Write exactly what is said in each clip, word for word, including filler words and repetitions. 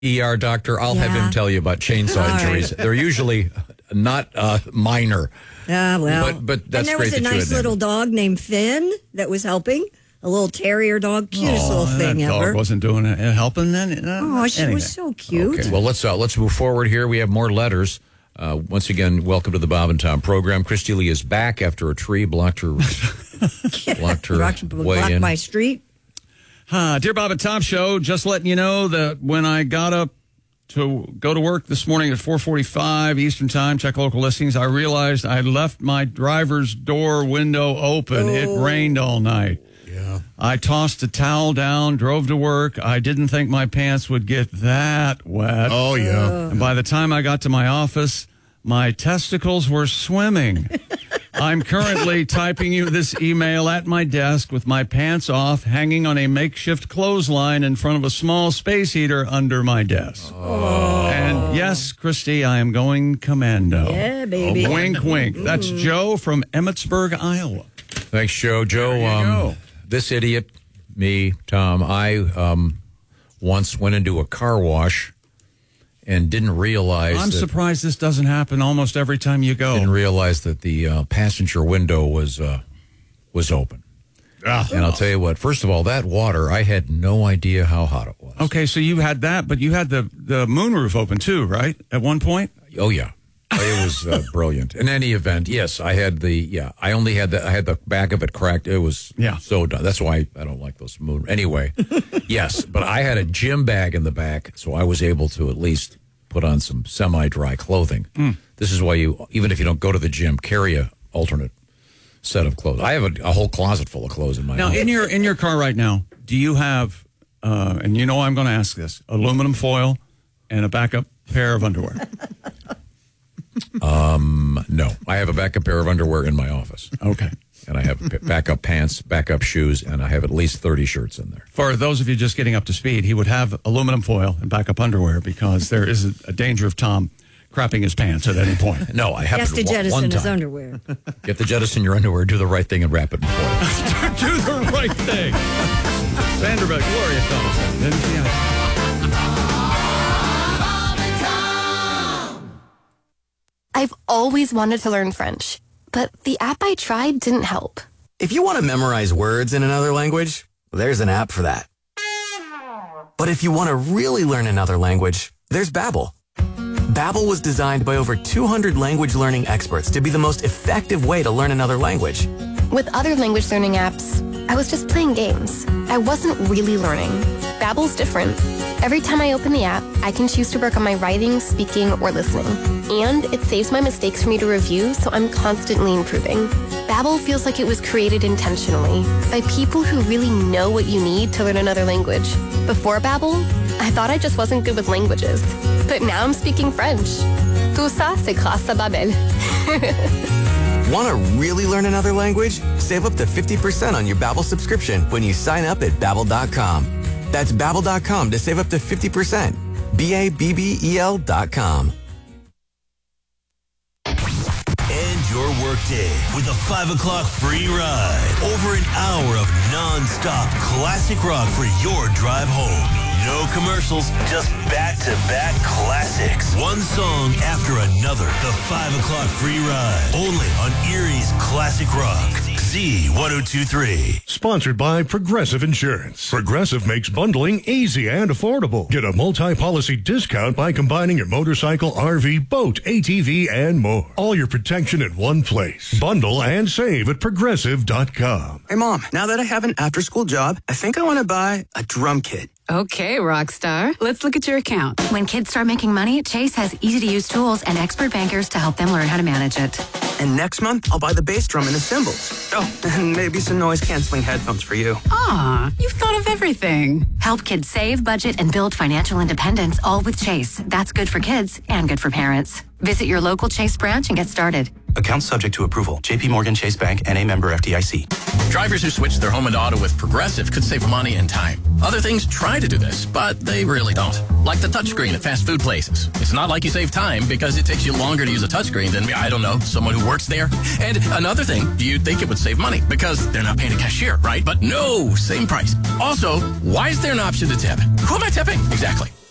E R doctor, I'll yeah. have him tell you about chainsaw All injuries. Right. They're usually not uh, minor. Yeah, well. But, but that's and there great was a that nice you little dog named Finn that was helping. A little terrier dog, cutest oh, little thing that ever. Dog wasn't doing it, helping then. Uh, oh, she anything. was so cute. Okay. Well, let's uh, let's move forward here. We have more letters. Uh, once again, welcome to the Bob and Tom program. Christy Lee is back after a tree blocked her blocked her blocked, way blocked in. my street. Uh, Dear Bob and Tom Show, just letting you know that when I got up to go to work this morning at four forty-five Eastern Time, check local listings, I realized I left my driver's door window open. Oh. It rained all night. Yeah. I tossed a towel down, drove to work. I didn't think my pants would get that wet. Oh, yeah. Uh. And by the time I got to my office, my testicles were swimming. I'm currently typing you this email at my desk with my pants off, hanging on a makeshift clothesline in front of a small space heater under my desk. Oh. And yes, Christy, I am going commando. Yeah, baby. Oh, wink, wink. That's Joe from Emmitsburg, Iowa. Thanks, Joe. Joe, um, this idiot, me, Tom, I um, once went into a car wash and didn't realize. I'm that, surprised this doesn't happen almost every time you go. Didn't realize that the uh, passenger window was uh, was open. Ah. And I'll tell you what. First of all, that water, I had no idea how hot it was. Okay, so you had that, but you had the the moonroof open too, right? At one point. Oh yeah, it was uh, brilliant. In any event, yes, I had the yeah. I only had the I had the back of it cracked. It was yeah. so done. That's why I don't like those moon. Anyway, yes, but I had a gym bag in the back, so I was able to at least put on some semi-dry clothing. Mm. This is why you, even if you don't go to the gym, carry a alternate set of clothes. I have a, a whole closet full of clothes in my now house. in your in your car right now. Do you have? Uh, and you know I'm going to ask this: aluminum foil and a backup pair of underwear. um, no, I have a backup pair of underwear in my office. Okay. And I have backup pants, backup shoes, and I have at least thirty shirts in there. For those of you just getting up to speed, he would have aluminum foil and backup underwear because there is a, a danger of Tom crapping his pants at any point. No, I He have has to jettison one his time. underwear. You have to jettison your underwear, do the right thing, and wrap it in foil. Do the right thing. Vanderbilt, Gloria Thompson. Didn't she? I've always wanted to learn French, but the app I tried didn't help. If you want to memorize words in another language, there's an app for that. But if you want to really learn another language, there's Babbel. Babbel was designed by over two hundred language learning experts to be the most effective way to learn another language. With other language learning apps, I was just playing games. I wasn't really learning. Babbel's different. Every time I open the app, I can choose to work on my writing, speaking, or listening. And it saves my mistakes for me to review, so I'm constantly improving. Babbel feels like it was created intentionally by people who really know what you need to learn another language. Before Babbel, I thought I just wasn't good with languages. But now I'm speaking French. Tout ça, c'est grâce à Babbel. Want to really learn another language? Save up to fifty percent on your Babbel subscription when you sign up at Babbel dot com. That's Babbel dot com to save up to fifty percent. B A B B E L dot com. End your workday with a five o'clock free ride. Over an hour of non-stop classic rock for your drive home. No commercials, just back-to-back classics. One song after another. The five o'clock free ride. Only on Erie's Classic Rock. Z ten twenty-three. Sponsored by Progressive Insurance. Progressive makes bundling easy and affordable. Get a multi-policy discount by combining your motorcycle, R V, boat, A T V, and more. All your protection in one place. Bundle and save at Progressive dot com. Hey, Mom, now that I have an after-school job, I think I want to buy a drum kit. Okay, Rockstar. Let's look at your account. When kids start making money, Chase has easy-to-use tools and expert bankers to help them learn how to manage it. And next month, I'll buy the bass drum and the cymbals. Oh, and maybe some noise-canceling headphones for you. Ah, you've thought of everything. Help kids save, budget, and build financial independence, all with Chase. That's good for kids and good for parents. Visit your local Chase branch and get started. Account subject to approval. J P Morgan Chase Bank N A member F D I C. Drivers who switch their home and auto with Progressive could save money and time. Other things try to do this, but they really don't. Like the touchscreen at fast food places. It's not like you save time because it takes you longer to use a touchscreen than, I don't know, someone who works there. And another thing, you'd think it would save money because they're not paying a cashier, right? But no, same price. Also, why is there an option to tip? Who am I tipping? Exactly.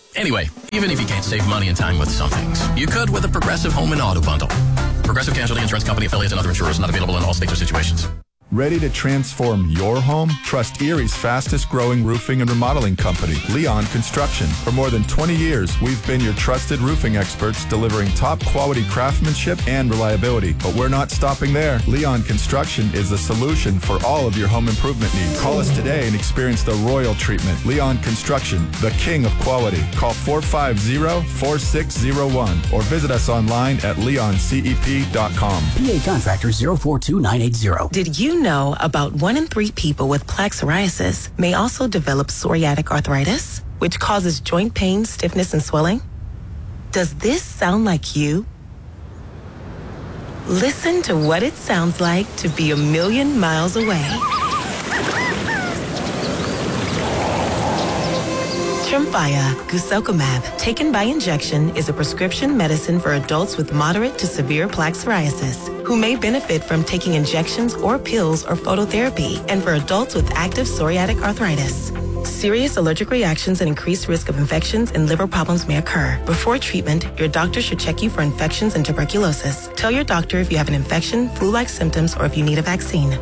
Anyway, even if you can't save money and time with some things, you could with a Progressive Home and Auto Bundle. Progressive Casualty Insurance Company affiliates and other insurers not available in all states or situations. Ready to transform your home? Trust Erie's fastest growing roofing and remodeling company, Leon Construction. For more than twenty years, we've been your trusted roofing experts delivering top quality craftsmanship and reliability. But we're not stopping there. Leon Construction is the solution for all of your home improvement needs. Call us today and experience the royal treatment. Leon Construction, the king of quality. Call four five zero, four six zero one or visit us online at leon c e p dot com. P A contractor zero four two nine eight zero. Did you know about one in three people with plaque psoriasis may also develop psoriatic arthritis, which causes joint pain, stiffness, and swelling? Does this sound like you? Listen to what it sounds like to be a million miles away. Tremfya guselkumab, taken by injection, is a prescription medicine for adults with moderate to severe plaque psoriasis who may benefit from taking injections or pills or phototherapy, and for adults with active psoriatic arthritis. Serious allergic reactions and increased risk of infections and liver problems may occur. Before treatment, your doctor should check you for infections and tuberculosis. Tell your doctor if you have an infection, flu-like symptoms, or if you need a vaccine.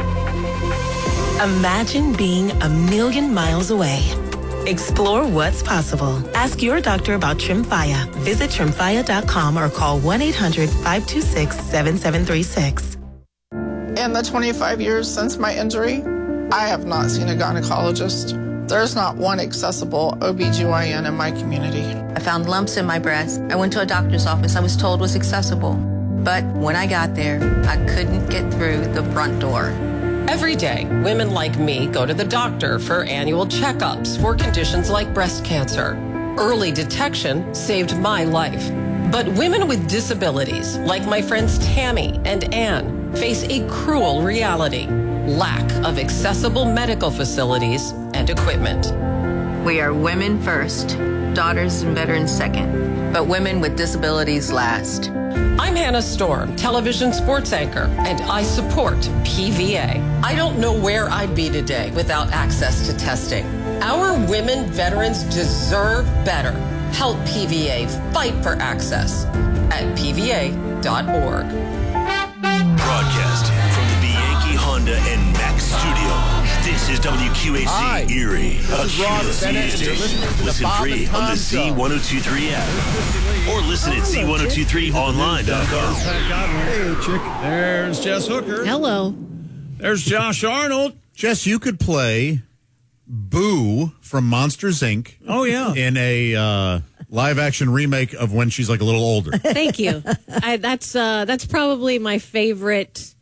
Imagine being a million miles away. Explore what's possible. Ask your doctor about Tremfya. Visit tremfya dot com or call one eight hundred, five two six, seven seven three six. In the twenty-five years since my injury, I have not seen a gynecologist. There's not one accessible O B G Y N in my community. I found lumps in my breast. I went to a doctor's office I was told was accessible. But when I got there, I couldn't get through the front door. Every day, women like me go to the doctor for annual checkups for conditions like breast cancer. Early detection saved my life. But women with disabilities, like my friends Tammy and Ann, face a cruel reality: lack of accessible medical facilities and equipment. We are women first, daughters and veterans second, but women with disabilities last. I'm Hannah Storm, television sports anchor, and I support P V A. I don't know where I'd be today without access to testing. Our women veterans deserve better. Help P V A fight for access at p v a dot org. Broadcasting from the Bianchi Honda and Max studio, this is W Q A C Hi. Erie. This is Rob Bennett, and you're listening to the Listen Bob free and Tom on the Show. Z one oh two three app or listen at z one oh two three online dot com. Hey, chick. There's Jess Hooker. Hello. There's Josh Arnold. Jess, you could play Boo from Monsters, Incorporated. Oh, yeah. In a uh, live-action remake of when she's like a little older. Thank you. I, that's uh, that's probably my favorite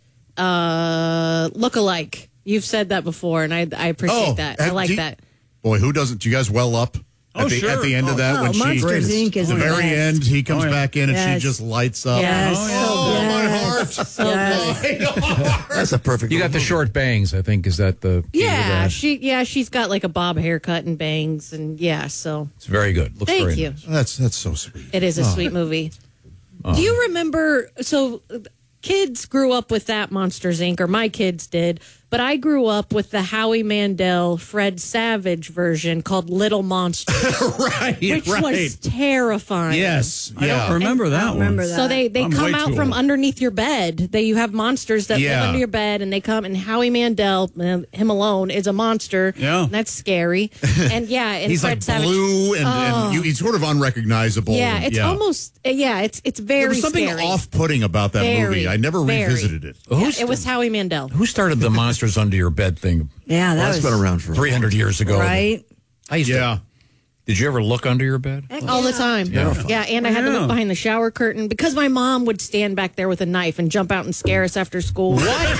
uh, look-alike. You've said that before, and I I appreciate Oh, that. I have- like do you- that. Boy, who doesn't? Do you guys well up? At, Oh, the, sure. at the end of that, Oh, when she Monsters, Incorporated is at the the very best. end, he comes Oh, yeah. back in and Yes. she just lights up. Yes. Oh, Yes. my heart! So Yes. good. That's a perfect. You got the short bangs, I think. Is that the key to Yeah, that? she yeah she's got like a bob haircut and bangs, and yeah, so It's very good. Looks thank very you. nice. That's that's so sweet. It is a Oh. sweet movie. Do you remember? So uh, kids grew up with that Monsters Incorporated, or my kids did, but I grew up with the Howie Mandel, Fred Savage version called Little Monsters, right, which right. was terrifying. Yes, I yeah. don't remember that remember one. that. So they, they I'm come way out too from old. underneath your bed. They you have monsters that Yeah. live under your bed, and they come. And Howie Mandel, uh, him alone, is a monster. Yeah. And that's scary. And yeah, and He's Fred like Savage. blue and, Oh. and you, he's sort of unrecognizable. Yeah, it's almost uh, yeah, it's it's very There was something scary. off-putting about that Very, movie. I never very. revisited it. Yeah, it was Howie Mandel. Who started the monsters under your bed thing Yeah, that Well, that's was been around for three hundred years ago? right. I used Yeah. to. Did you ever look under your bed? All the time. Yeah. Yeah, and I had to Yeah. look behind the shower curtain because my mom would stand back there with a knife and jump out and scare us after school.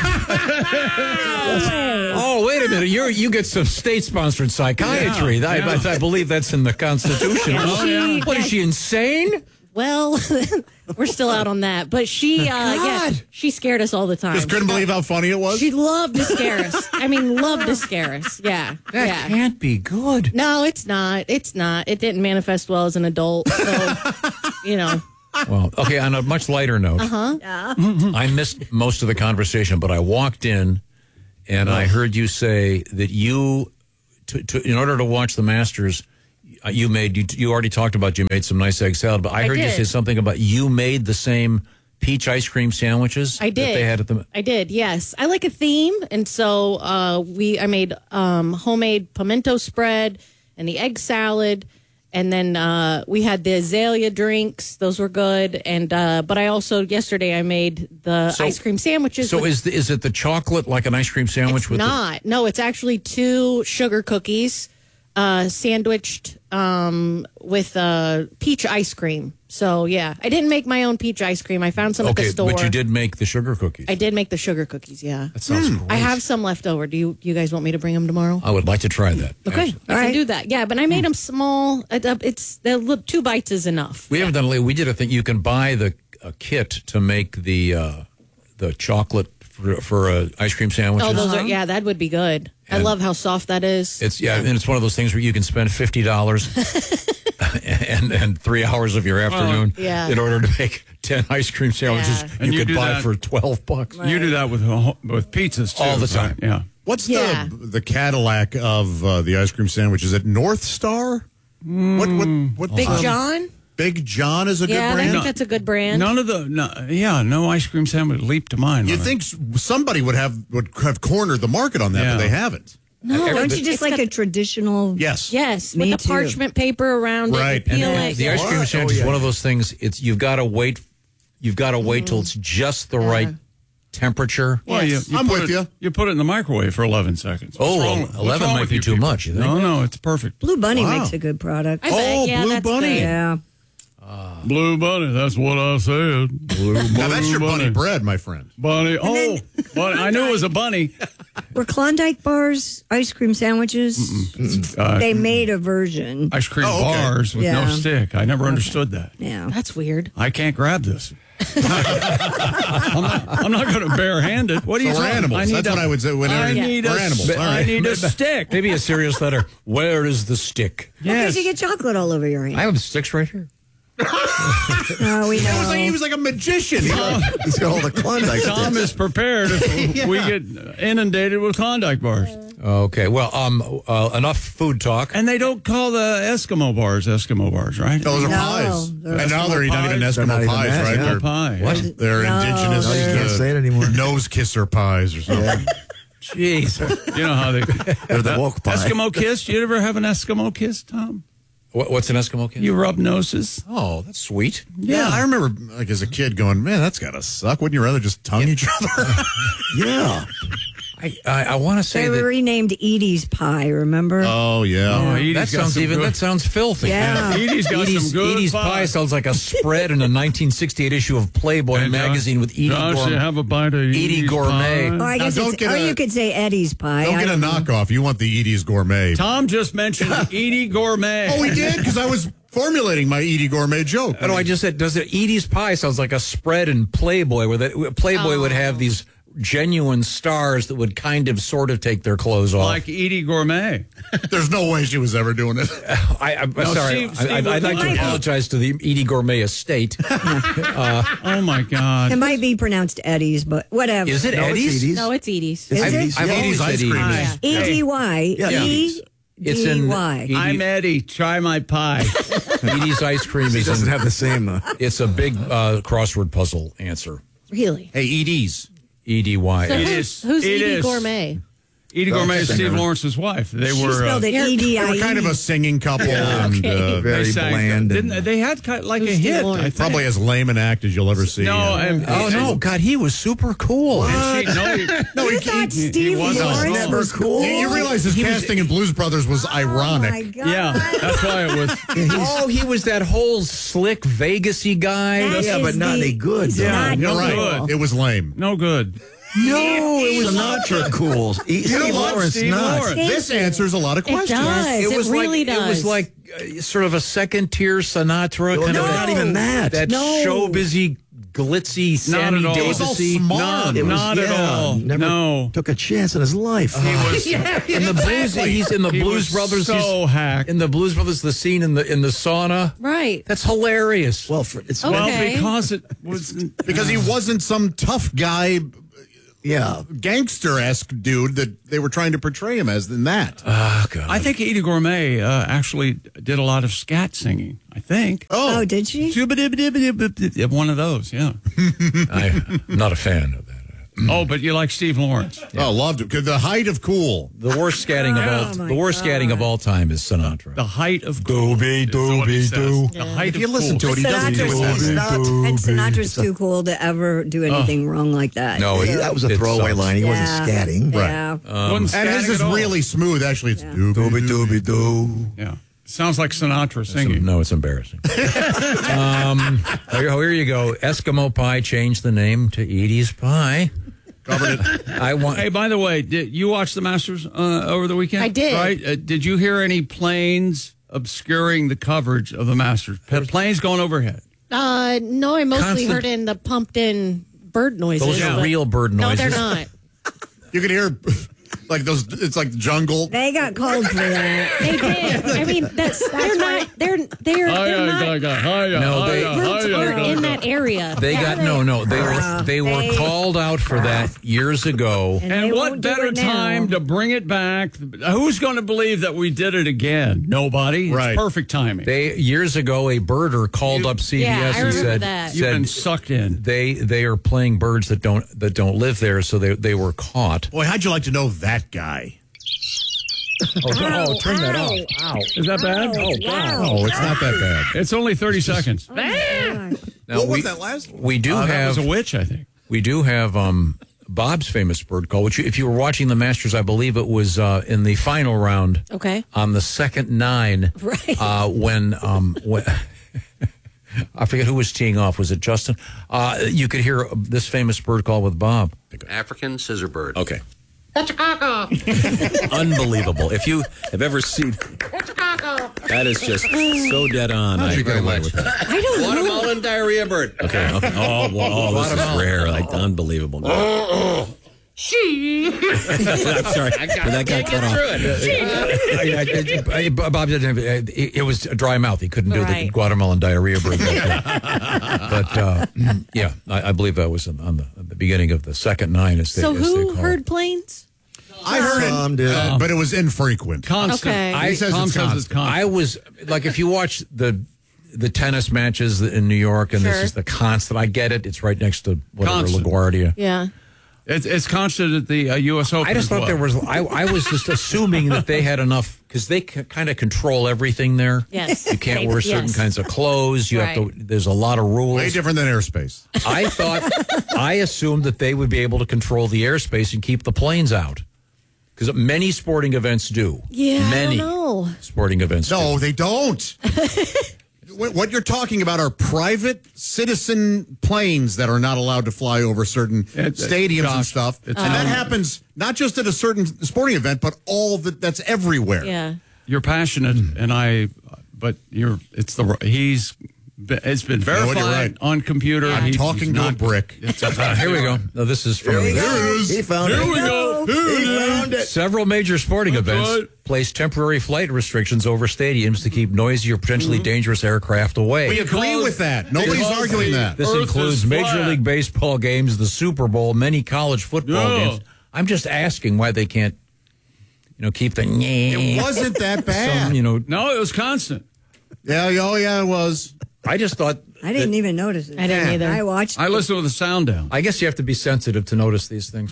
Oh, wait a minute! You you get some state-sponsored psychiatry. Yeah, I, yeah. I, I believe that's in the Constitution. Oh, yeah. What is she insane? Well, we're still out on that, but she, uh, yeah, she scared us all the time. Just couldn't believe how funny it was. She loved to scare us. I mean, loved to scare us. Yeah, That yeah. can't be good. No, it's not. It's not. It didn't manifest well as an adult. So, you know. Well, okay. On a much lighter note, Uh huh. Yeah. I missed most of the conversation, but I walked in and I heard you say that you, to, to, in order to watch the Masters, uh, you made you, you already talked about you made some nice egg salad, but I, I heard you did. say something about you made the same peach ice cream sandwiches I did. that they had at the. I did. Yes, I like a theme, and so uh, we I made um, homemade pimento spread and the egg salad, and then uh, we had the azalea drinks. Those were good, and uh, but I also yesterday I made the So- ice cream sandwiches. So with- is the, is it the chocolate like an ice cream sandwich it's with the, not? No, it's actually two sugar cookies uh, sandwiched um, with uh, peach ice cream. So yeah, I didn't make my own peach ice cream. I found some at the okay, store. but you did make the sugar cookies. I did make the sugar cookies. Yeah, That sounds great. I have some left over. Do you you guys want me to bring them tomorrow? I would like to try that. Okay, I can do that. Yeah, but I made them small. It- uh, It's the li- two bites is enough. We haven't done. We did a thing. You can buy the a kit to make the uh, the chocolate for, for uh, ice cream sandwiches. Oh, those are yeah, that would be good. I And- love how soft that is. It's yeah, and it's one of those things where you can spend fifty dollars and and three hours of your afternoon yeah. in order to make ten ice cream sandwiches Yeah. you, And you could do buy that- for twelve bucks. You do that with with pizzas too, All the right? time. Yeah. What's Yeah. the the Cadillac of uh, the ice cream sandwich? Is it North Star? What what what? Big um, John. Big John is a Yeah, good I brand. think that's a good brand. None of the no, yeah, no ice cream sandwich leaped to mind. You on it. think s- somebody would have would have cornered the market on that, Yeah. but they haven't. No, don't you It's just like got- a traditional? Yes. Yes, Me with the too. parchment paper around Right. it. You And peel then it. the ice cream What? sandwich Oh, is yeah. one of those things. It's you've got to wait. You've got to wait till it's just the right temperature. Well, Yes. you, you I'm put with it- you. You put it in the microwave for eleven seconds. What's Oh, wrong- what's eleven wrong might with be you too people? much, you think? No, no, it's perfect. Blue Bunny Wow. makes a good product. I bet, Oh, yeah, Blue that's Bunny. good. Yeah. Blue Bunny, that's what I said. Blue, Now that's your bunny bread, my friend. Bunny. Oh, bunny. I knew it was a bunny. Were Klondike bars ice cream sandwiches? Uh, They made a version. ice cream Oh, okay. bars with no Yeah. stick. I never understood that. Yeah. That's weird. I can't grab this. I'm not, I'm not going to barehanded it. What are you So we're talking- animals. I need That's a- what I would say whenever- I Yeah. need We're a, animals. s- All I right. need a stick. Maybe a serious letter. Where is the stick? Because Yes. you get chocolate all over your I hand. have the sticks right here. Oh, we He was like he know. was like a magician. He's got all the Klondike Tom sticks. is prepared if Yeah. we get inundated with Klondike bars. Okay. Well, um, uh, enough food talk. And they don't call the Eskimo bars Eskimo bars, right? Those are No, pies. they're And now they're not even pies. Eskimo They're not even pies, that, right? yeah. They're, Pie. What? they're No, indigenous No, you can't say it anymore. nose kisser pies or something. Jeez. You know how they They're the woke pie. Eskimo kiss. Do you ever have an Eskimo kiss, Tom? What, what's an Eskimo kid? You rub noses. Oh, that's sweet. Yeah, I remember like as a kid going, man, that's gotta suck. Wouldn't you rather just tongue each other? Yeah. I I, I want to say They were that. renamed Edie's Pie, remember? Oh yeah. Oh, Edie's That got sounds some even. good- That sounds filthy. Yeah. Edie's got Edie's, some good Edie's pie. pie sounds like a spread in a nineteen sixty-eight issue of Playboy Hey, magazine with Edie Josh, Gourmet. you have a bite of Edie Edie's Gourmet. Oh, pie? I guess Now, don't it's, get or a- you could say Eddie's Pie. Don't I get a know. knockoff. You want the Edie's Gourmet. Tom just mentioned Edie Gourmet. Oh, we did because I was formulating my Edie Gourmet joke. I know. I just said, does it? Edie's pie sounds like a spread in Playboy, where that Playboy would have these genuine stars that would kind of, sort of take their clothes off. Like Edie Gourmet. There's no way she was ever doing it. I, I'm No, sorry. Steve- Steve I, I'd, I'd like to would- apologize to the Edie Gourmet estate. uh, Oh my God. It might be pronounced Eddie's, but whatever. is it No, it's Eddie's? Edie's. No, it's Edie's. Is I've, it? I've Yeah, always Edie's ice said cream Edie's. is- E D Y. Yeah. E It's in D Y. Edie- I'm Eddie. Try my pie. Edie's ice cream He is doesn't in, have the same. Uh, It's a big uh, crossword puzzle answer. Really? Hey, Edie's. E D Y. So It who's, is- who's it Edie is. Gourmet? Edie Gourmet is singer. Steve Lawrence's wife. They She were. spelled uh, it E D They I were E. kind of a singing couple, and uh, they very sang, bland. Didn't and- they? They had kind of like Who's a Steve hit. Lawrence? I think. probably as lame an act as you'll ever see. No, uh, and, Oh no, God, he was super cool. and she, no, he, no, You he, thought he- Steve was Lawrence never was cool. you, you realize his casting in Blues Brothers was ironic. Oh, my God. yeah, that's why it was. Oh, he was that whole slick Vegas-y guy. That Yeah, is but not the- any good, he's though. not You're cool. right. It was lame. No good. No, it was Sinatra cool. E- You know Steve what? Lawrence, Steve not. Lawrence. This answers a lot of It questions. does. It, was really like does. it was like uh, sort of a second-tier Sinatra No, kind no, of not even that. that No. show-busy, glitzy, Not Sammy at all. It was all Davis-y. smart. It was- Not at yeah, all. Never No. took a chance in his life. He was In the blues, he's in the He Blues was Brothers. so he's, hacked. in the Blues Brothers, the scene in the in the sauna. right. That's hilarious. well, for, it's Okay. well because it was Because he wasn't some tough guy Yeah. gangster-esque dude that they were trying to portray him as than that. Oh, God. I think Edie Gourmet uh, actually did a lot of scat singing. I think. Oh, did she? One of those, yeah. I'm not a fan of that. Oh, but you like Steve Lawrence? Yeah. Oh, loved it. The height of cool. The worst scatting of all. Oh, the worst God. scatting of all time is Sinatra. The height of cool. Doobie, doobie, doo. The height If of you listen cool. to it, he doesn't do Sinatra's, it. Sinatra- and Sinatra's too cool to ever do anything wrong like that. No, He- it- that was a it throwaway sucks. line. He wasn't Yeah. scatting. Yeah. Wasn't And his scatting is at all. really smooth. Actually, it's Yeah. doobie Doobie, doobie, doo. Yeah. Sounds like Sinatra singing. No, it's embarrassing. um, here, here you go. Eskimo Pie changed the name to Edie's Pie. Covered it. I want. Hey, by the way, did you watch the Masters uh, over the weekend? I did. Right? Uh, did you hear any planes obscuring the coverage of the Masters? P- planes going overhead. Uh, no, I mostly Constant- heard in the pumped in bird noises. Those are but- real bird No, noises. they're not. You can hear like those. It's like the jungle. They got called for that. They did. I mean, that's they're not. They're they're they're not. No, they- Birds aren't in that area. They got no, no. They were they were They- called out for that years ago. And And they what won't do better it now. time to bring it back? Who's going to believe that we did it again? Nobody. Right. It's perfect timing. They years ago, a birder called up C B S Yeah, I and remember said, that. You've been said sucked in. they they are playing birds that don't that don't live there, so they they were caught. Boy, how'd you like to know that guy? Oh, oh, turn that off! Ow! Is that bad? Oh, God! Oh, it's not that bad. It's only thirty seconds. Now, What was we, that last one? We do Uh, that have was a witch, I think. we do have um, Bob's famous bird call. Which, if you were watching the Masters, I believe it was uh, in the final round. Okay. On the second nine, Right. uh, when um, when I forget who was teeing off. Was it Justin? Uh, you could hear this famous bird call with Bob. African scissorbird. Okay. That's a caca. Unbelievable. If you have ever seen, That's a caca. that is just so dead on. Thank I you very agree much. with that. I don't know. Watermelon diarrhea bird. Okay. okay. Oh, well, oh, this is rare. Like, unbelievable. She. I'm sorry, I got, but that got can't cut get off. through it. She. I, I, I, Bob didn't have, it, it was a dry mouth. He couldn't do the Right. Guatemalan diarrhea bird. But uh, yeah, I, I believe that was on the, the beginning of the second nine. As they, So as they who call heard it. planes? I heard it, Tom did. uh, but it was infrequent. Constant. Okay. I- He says Tom it's says constant. it's constant. I was like, if you watch the the tennis matches in New York, and Sure. this is the constant. I get it. It's right next to whatever Constant. LaGuardia. Yeah. It's, it's constant at the uh, U S Open. I just as thought well. there was. I, I was just assuming that they had enough because they c- kind of control everything there. Yes. You can't They- wear certain yes. kinds of clothes. You have Right. to. There's a lot of rules. Way different than airspace. I thought. I assumed that they would be able to control the airspace and keep the planes out because many sporting events do. Yeah. Many I don't know. sporting events. No, do. they don't. What what you're talking about are private citizen planes that are not allowed to fly over certain It- it- stadiums and Josh, stuff. And it's that um, happens not just at a certain sporting event, but all that that's everywhere. Yeah. You're passionate, and I, but you're. It's the he's. It's been know what, verified you're right. on computer. I'm He's- talking he's to a not- brick. It's Uh, here we go. No, this is from There it is. He found Here it. we go. Here He it found it. Several major sporting That's events right. place temporary flight restrictions over stadiums to keep noisy or potentially dangerous aircraft away. We agree Because- with that. Nobody's because arguing the that. This Earth includes is Major flat. League Baseball games, the Super Bowl, many college football Yeah. games. I'm just asking why they can't, you know, keep the. It wasn't that bad. Some, you know, No, it was constant. Yeah, oh yeah, it was. I just thought. I didn't even notice it. I didn't either. I watched. I listened with the sound down. I guess you have to be sensitive to notice these things.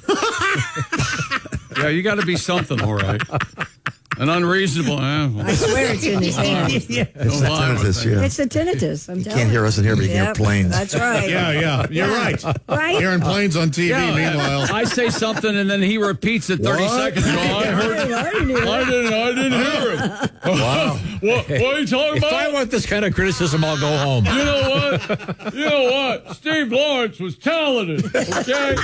Yeah, you got to be something, all right. An unreasonable. Eh, well, I swear it's in his hand. It's don't the lie with tinnitus, me. yeah. It's the tinnitus. I'm You telling can't hear us in here, but you can hear Yep, planes. That's right. Yeah, yeah, you're right. Right? Hearing planes on T V. Yeah, meanwhile, I say something and then he repeats it thirty What? seconds ago. I heard. I didn't hear I it. didn't. I didn't hear him. Wow. What, what are you talking If about? I want this kind of criticism, I'll go home. You know what? You know what? Steve Lawrence was talented. Okay,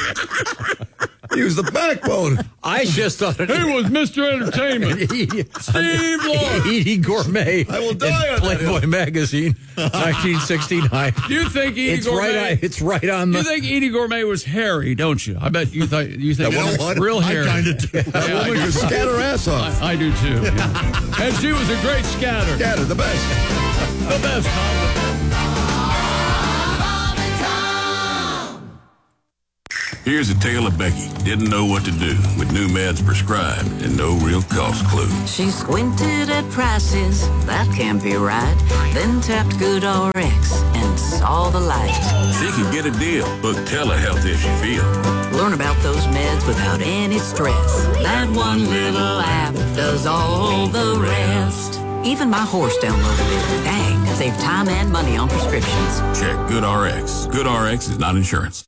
He was the backbone. I just thought it he was Mister Entertainment. Steve Lawrence. Edie Gourmet. I will die in on that Playboy magazine, nineteen sixty-nine. Do you think Edie It's Gourmet? right. On, it's right on You the. think Edie Gourmet was hairy, don't you? I bet you thought you think you know it was what? real I hairy. kind of do. That woman could scat her ass off. I, I do too. yeah. And she was a great scatter. Scatter, the best. The best. Tom. Here's a tale of Becky. Didn't know what to do with new meds prescribed and no real cost clue. She squinted at prices, that can't be right. Then tapped GoodRx and saw the light. She could get a deal. Book telehealth if she feel. Learn about those meds without any stress. That one little app does all the rest. Even my horse downloaded it. Dang, save time and money on prescriptions. Check GoodRx. GoodRx is not insurance.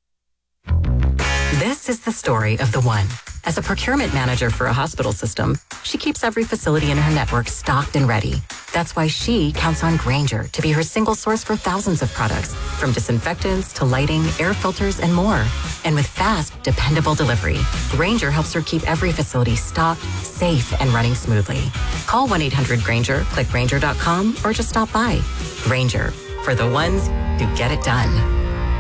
This is the story of the one. As a procurement manager for a hospital system, she keeps every facility in her network stocked and ready. That's why she counts on Grainger to be her single source for thousands of products, from disinfectants to lighting, air filters, and more. And with fast, dependable delivery, Grainger helps her keep every facility stocked, safe, and running smoothly. Call one eight hundred Grainger, click Grainger dot com, or just stop by. Grainger, for the ones who get it done.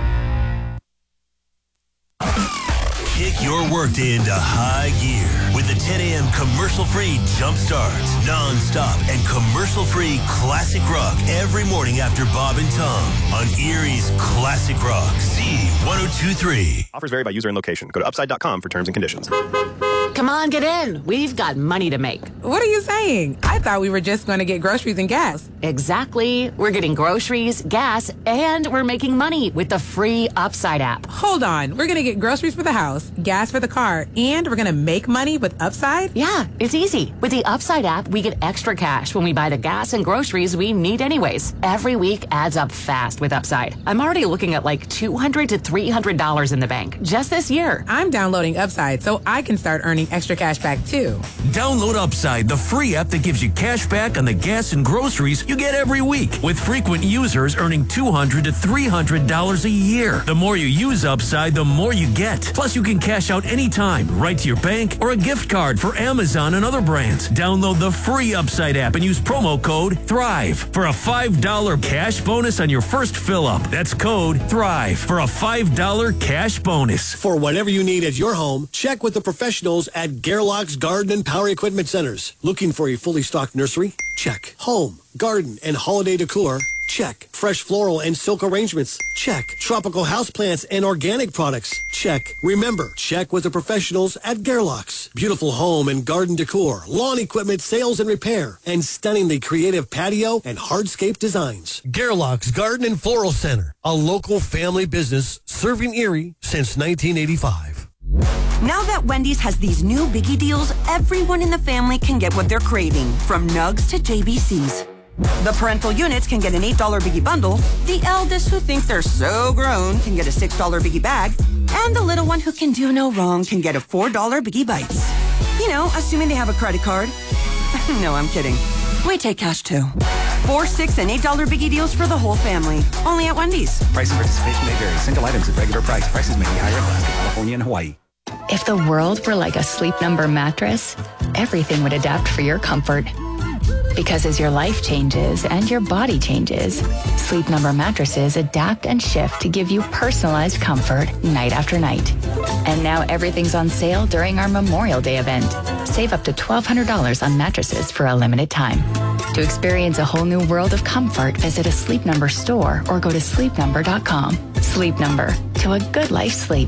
Kick your workday into high gear with the ten a.m. commercial-free Jumpstart. Non-stop and commercial-free classic rock every morning after Bob and Tom on Erie's Classic Rock. Z one oh two three. Offers vary by user and location. Go to upside dot com for terms and conditions. Come on, get in. We've got money to make. What are you saying? I thought we were just going to get groceries and gas. Exactly. We're getting groceries, gas, and we're making money with the free Upside app. Hold on. We're going to get groceries for the house, gas for the car, and we're going to make money with Upside? Yeah, it's easy. With the Upside app, we get extra cash when we buy the gas and groceries we need anyways. Every week adds up fast with Upside. I'm already looking at like two hundred to three hundred dollars in the bank just this year. I'm downloading Upside so I can start earning extra cash back too. Download Upside, the free app that gives you cash back on the gas and groceries you get every week, with frequent users earning two hundred to three hundred dollars a year. The more you use Upside, the more you get. Plus, you can cash out anytime, right to your bank or a gift card for Amazon and other brands. Download the free Upside app and use promo code THRIVE for a five dollars cash bonus on your first fill-up. That's code THRIVE for a five dollars cash bonus. For whatever you need at your home, check with the professionals at Gerlach's Garden and Power Equipment Centers. Looking for a fully stocked nursery? Check. Home, garden, and holiday decor? Check. Fresh floral and silk arrangements? Check. Tropical houseplants and organic products? Check. Remember, check with the professionals at Gerlach's. Beautiful home and garden decor, lawn equipment sales and repair, and stunningly creative patio and hardscape designs. Gerlach's Garden and Floral Center, a local family business serving Erie since nineteen eighty-five. Now that Wendy's has these new biggie deals, everyone in the family can get what they're craving, from nugs to J B Cs. The parental units can get an eight dollar biggie bundle, the eldest who think they're so grown can get a six dollar biggie bag, and the little one who can do no wrong can get a four dollar biggie bites. You know, assuming they have a credit card. No, I'm kidding. We take cash too. Four, six, and eight dollar biggie deals for the whole family. Only at Wendy's. Price and participation may vary. Single items at regular price. Prices may be higher in Alaska, California, and Hawaii. If the world were like a Sleep Number mattress, everything would adapt for your comfort. Because as your life changes and your body changes, Sleep Number mattresses adapt and shift to give you personalized comfort night after night. And now everything's on sale during our Memorial Day event. Save up to twelve hundred dollars on mattresses for a limited time. To experience a whole new world of comfort, visit a Sleep Number store or go to sleep number dot com. Sleep Number, to a good life sleep.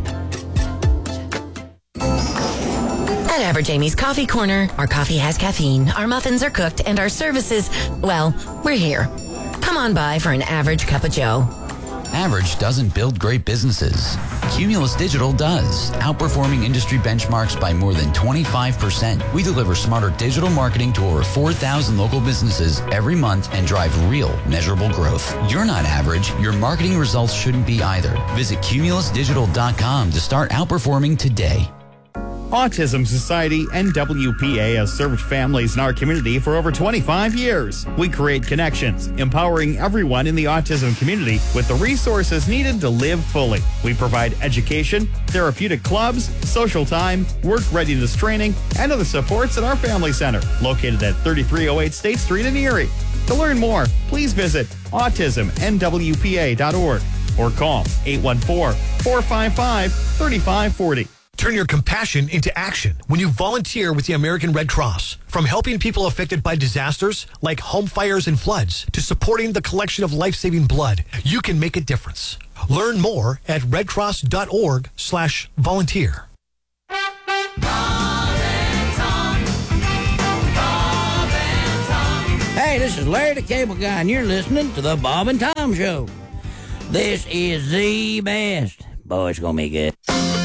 At Average Amy's Coffee Corner, our coffee has caffeine, our muffins are cooked, and our services, well, we're here. Come on by for an average cup of joe. Average doesn't build great businesses. Cumulus Digital does, outperforming industry benchmarks by more than twenty-five percent. We deliver smarter digital marketing to over four thousand local businesses every month and drive real, measurable growth. You're not average. Your marketing results shouldn't be either. Visit cumulus digital dot com to start outperforming today. Autism Society N W P A has served families in our community for over twenty-five years. We create connections, empowering everyone in the autism community with the resources needed to live fully. We provide education, therapeutic clubs, social time, work readiness training, and other supports at our family center, located at thirty-three oh eight State Street in Erie. To learn more, please visit autism n w p a dot org or call eight one four, four five five, three five four zero. Turn your compassion into action when you volunteer with the American Red Cross. From helping people affected by disasters like home fires and floods to supporting the collection of life-saving blood, you can make a difference. Learn more at redcross.org slash volunteer. Hey, this is Larry the Cable Guy, and you're listening to the Bob and Tom Show. This is the best. Boy, it's going to be good.